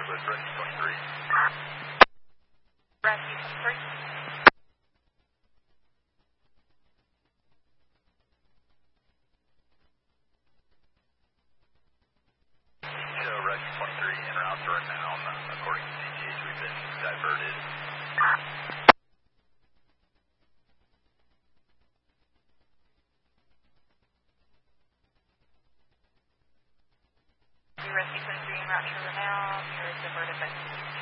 with Rescue 23. Rescue 3. So Rescue 23 en route to Renown. According to CGH, we've been diverted. Rescue 23 en route to Renown. You're diverted by